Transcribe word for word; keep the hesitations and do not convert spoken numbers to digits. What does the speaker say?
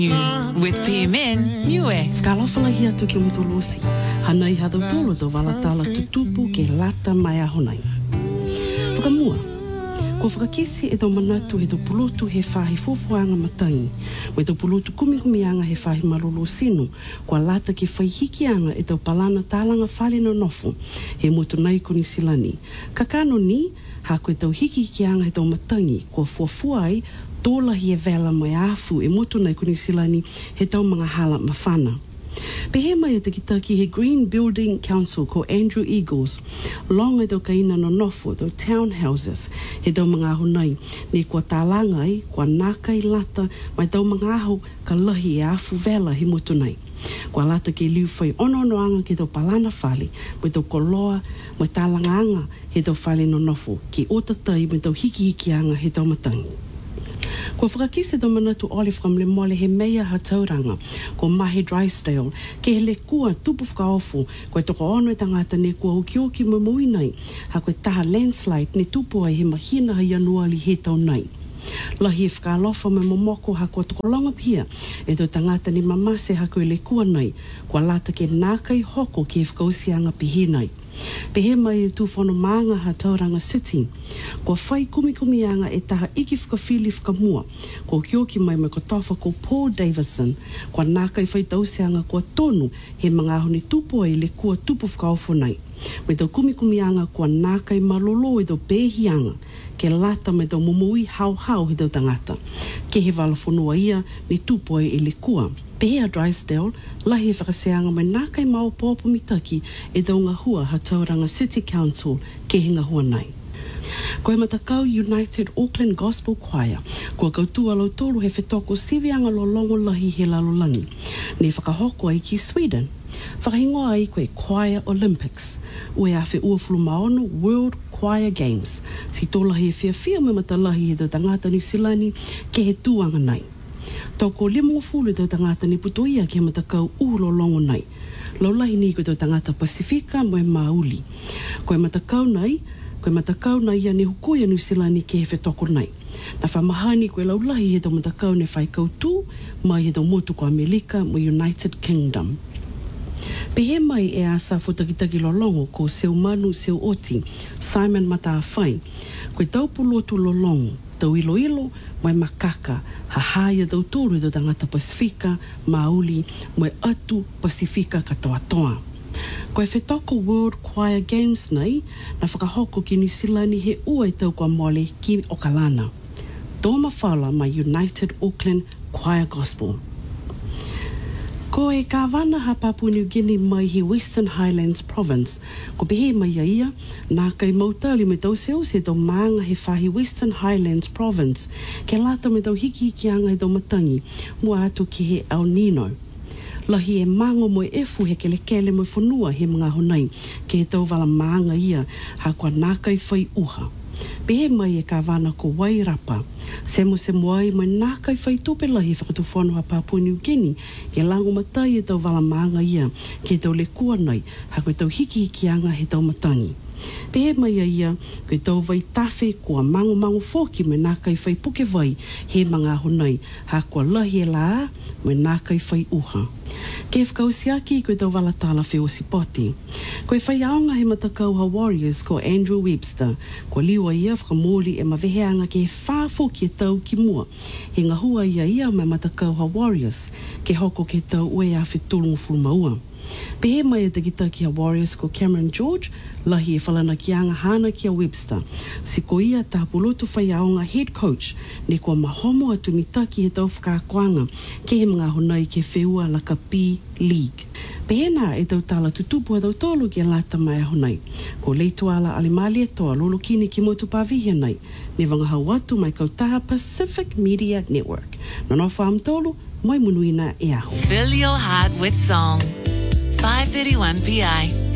News with P M N Niue. Whakalofa lahi atu ki Mutulusi. Hanai hadau tolo do walatala tutupu ke lata mai ahonai. Whakamua. Ko whakakesi e tau manatu he tau pulutu he whahi fufuanga matangi. Me tau pulutu kumikumianga he whahi malolo sino. Kua lata ke whaihikianga e tau palana tālanga whale no nofu. He mutu nai kuni silani. Kakano ni, ha koe tau hikihikianga he tau matangi. Kua fuafua ai, tōla hi e vela mai afu e mutu nei kuni silani he tau mga hala mawhana. Pe he mai e te kitaki he Green Building Council ko Andrew Eagles, longa tau kaina no nofo, tau townhouses, he tau mga ahu nei, ni kua tālanga ai, kua nākai lata, mai tau mga ahu ka lahi e afu vela he mutu nei. Kua lata ke liu whai ononoanga ke tau palana whale, mai tau koloa, mai tālanga anga he tau whale no nofo, ki otatai mai tau hiki hiki anga he tau matangi. Ko whakakise tau manatu Olive from le mole he mea ha tauranga, ko Mahe Drysdale, ke he le kua tupu whakaofu, koe toko ono e tangata ne kua ukioki mamui nei, ha koe taha landslide ne tupu ai he mahina ha ianuali he tau nei. Lahi e whakalofa me momoko ha kua toko longa pia, e tau tangata ni mamase ha koe le kua nei, kua lata ke nākai hoko ke whakausianga pihi nei. Pe he mai e tūwhono maanga ha Tauranga City. Kua whai kumikumianga e taha iki whakawhili whakamua. Kua kioki mai mai ko tofa ko Paul Davison. Kua nākai whai tauseanga kua tonu he mga ahoni tupu ai le kua tupu whakaofo nei. Me tau kumikumianga kua nākai malolo e tau pēhianga. Ke lata me tau mumui hau hau he tau tangata. Ke he walafonua ia ni tupu ai e le kua. Pehea Drysdale, lahi e whakaseanga mai nākai mau pōpo mitaki e tau ngahua ha Tauranga City Council ke he ngahua nei. Ko he matakau United Auckland Gospel Choir, kua kautua lau tolu he whetoko sivianga lo longo lahi he lalolangi. Ne whakahoko ai ki Sweden. Whakahingoa ai koe Choir Olympics, ue a whi uafulu maono World Choir Games. Si tōlahi e whia whia me matalahi he tau tangata New Zealand ke he tūanga nei. Toko limo fulu tau tangata ni putoia ki matakau ulo longo nei. Laulahi ni ko tau tangata Pasifika mo e Mauli. Ko e matakau nei, ko e matakau nei ia ni hukoia New Zealand ke he whetoko nei. Na whamahani ko e laulahi he tau matakau ne whai kautū, mai he tau motu ko Amerika mo United Kingdom. Pe he mai e asa futakitaki lo longo ko seu manu seu oti, Simon Matawhai. Ko e tau pulotu lo longo, tau ilo ilo, mai makaka, ha haia tau tōru tau tangata Pasifika, Mauli, mai atu Pasifika katoa toa. Ko e whetoko World Choir Games nei, na whakahoko ki New Zealand he ua i tau kua mole ki Okalana. Tō mawhala mai United Auckland Choir Gospel. Ko e kāwana ha Papua New Guinea mai hi Western Highlands Province. Ko pehe mai ia ia, nā kai mautali me tau seo se tau maanga he whahi Western Highlands Province, ke lata me tau hiki hiki anga he tau matangi, mua atu ki he El Nino. Lahi e mango mo e efu he kele kele mo whanua he mga honai, ke he tau wala maanga ia, ha kua nā kai whai uha. Pehe mai e kāwana ko Wairapa. Semo se moai mai nā kai whai tope lahi whakatuwhanu ha Papua New Guinea, ke lango matai e tau wala maanga ia, ke tau le kua nei, ha koe tau hiki hiki anga he tau matangi. Pehe mai a ia, koe tau vai tawhi kua mango mango whoki me nā kai whai puke vai he mga honai, ha kua lahi e la me nā kai whai uha. Ke whakausiaki koe tau walatala whio sipoti. Koe whai aonga he matakau ha Warriors ko Andrew Webster, ko liwa ia whakamoli e maweheanga ke he whāwhoki e tau ki mua. He ngahua ia ia me matakau ha Warriors, ke hoko ke tau ue a whetulungu fulmaua. Pehe mai e te kitaki ha Warriors ko Cameron George, lahi e whalana ki anga hana ki a Webster. Si ko ia tā pulotu whai aonga head coach, ne kua mahomo atu mitaki he tau whakakoanga, ke he mga honai ke wheua laka P League. Pehe nā e tau tala tutupu e tau tolu ki a lata mai a honai. Ko leituala alimali e toa lolo kini ki motu pāwihia nei, ne wangahau atu mai kautaha Pacific Media Network. Nono whaam tolu, mai munuina e aho. Fill your heart with song. five thirty-one P I